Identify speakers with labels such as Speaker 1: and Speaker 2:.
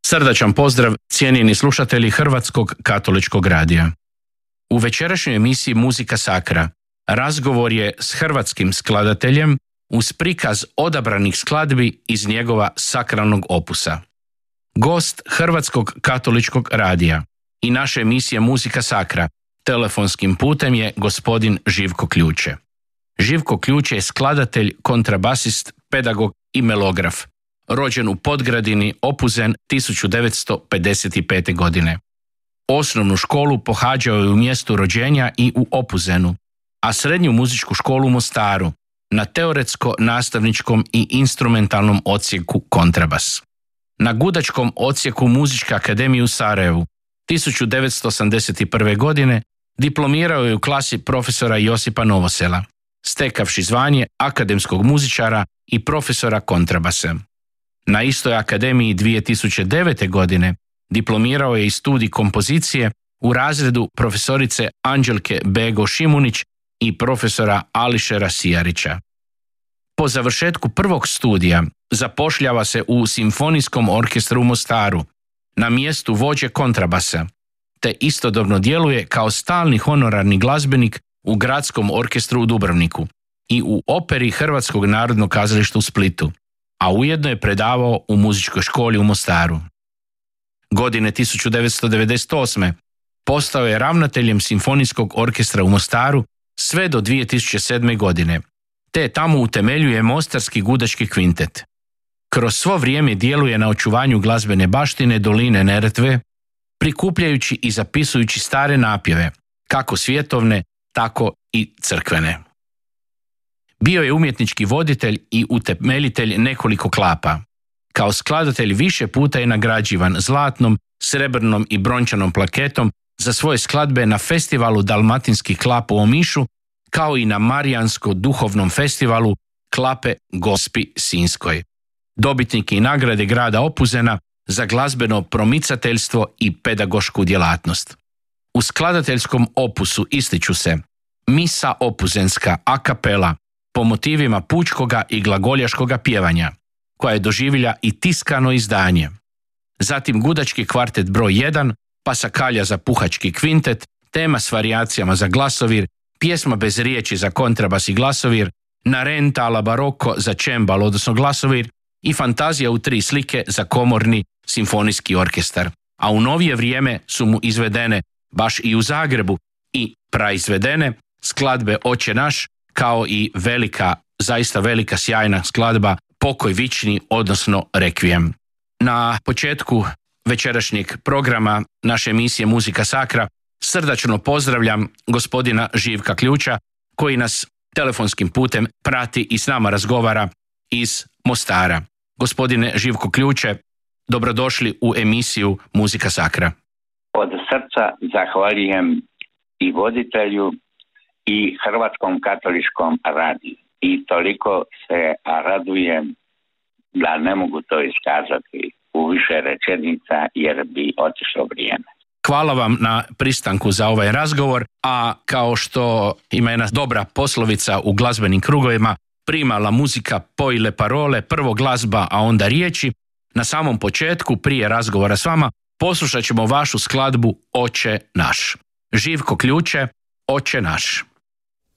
Speaker 1: Srdačan pozdrav, cijenjeni slušatelji Hrvatskog katoličkog radija. U večerašnjoj emisiji Muzika Sacra razgovor je s hrvatskim skladateljem uz prikaz odabranih skladbi iz njegova sakralnog opusa. Gost Hrvatskog katoličkog radija i naše emisije Muzika Sacra telefonskim putem je gospodin Živko Ključe. Živko Ključe je skladatelj, kontrabasist, pedagog i melograf. Rođen u Podgradini, Opuzen 1955. godine. Osnovnu školu pohađao je u mjestu rođenja i u Opuzenu, a srednju muzičku školu u Mostaru, na teoretsko-nastavničkom i instrumentalnom odsjeku kontrabas. Na gudačkom odsjeku Muzičke akademije u Sarajevu 1981. godine diplomirao je u klasi profesora Josipa Novosela, stekavši zvanje akademskog muzičara i profesora kontrabasa. Na istoj akademiji 2009. godine diplomirao je i studij kompozicije u razredu profesorice Anđelke Bego Šimunić i profesora Ališera Sijarića. Po završetku prvog studija zapošljava se u Simfonijskom orkestru u Mostaru na mjestu vođe kontrabasa, te istodobno djeluje kao stalni honorarni glazbenik u Gradskom orkestru u Dubrovniku i u operi Hrvatskog narodnog kazališta u Splitu, a ujedno je predavao u muzičkoj školi u Mostaru. Godine 1998. postao je ravnateljem Simfonijskog orkestra u Mostaru sve do 2007. godine, te tamo utemeljuje Mostarski gudački kvintet. Kroz svo vrijeme djeluje na očuvanju glazbene baštine doline Neretve, prikupljajući i zapisujući stare napjeve, kako svjetovne, tako i crkvene. Bio je umjetnički voditelj i utemeljitelj nekoliko klapa. Kao skladatelj više puta je nagrađivan zlatnom, srebrnom i brončanom plaketom za svoje skladbe na festivalu Dalmatinskih klapa u Omišu, kao i na Marijansko-duhovnom festivalu Klape Gospi Sinjskoj. Dobitnik je nagrade grada Opuzena za glazbeno promicateljstvo i pedagošku djelatnost. U skladateljskom opusu ističu se Misa opuzenska a capella po motivima pučkoga i glagoljaškoga pjevanja, koja je doživjela i tiskano izdanje. Zatim gudački kvartet broj 1, pasakalja za puhački kvintet, tema s varijacijama za glasovir, pjesma bez riječi za kontrabas i glasovir, Narenta alla barocco za čembal, odnosno glasovir, i Fantazija u 3 slike za komorni simfonijski orkestar. A u novije vrijeme su mu izvedene baš i u Zagrebu i praizvedene skladbe Oče naš, kao i velika, zaista velika sjajna skladba Pokoj vični, odnosno Rekvijem. Na početku večerašnjeg programa naše emisije Muzika Sacra srdačno pozdravljam gospodina Živka Ključa, koji nas telefonskim putem prati i s nama razgovara iz Mostara. Gospodine Živko Ključe, dobrodošli u emisiju Muzika Sacra.
Speaker 2: Od srca zahvaljujem i voditelju i Hrvatskom katoličkom radiju. I toliko se radujem da ne mogu to iskazati u više rečenica jer bi otišlo vrijeme.
Speaker 1: Hvala vam na pristanku za ovaj razgovor, a kao što ima jedna dobra poslovica u glazbenim krugovima, prima la muzika poi le parole, prvo glazba, a onda riječi, na samom početku, prije razgovora s vama, poslušat ćemo vašu skladbu Oče naš. Živko Ključe, Oče naš.